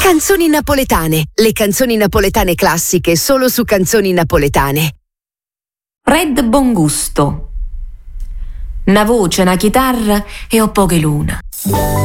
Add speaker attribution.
Speaker 1: Canzoni napoletane, le canzoni napoletane classiche solo su Canzoni Napoletane.
Speaker 2: Red Bongusto. Una voce, una chitarra e ho poche luna.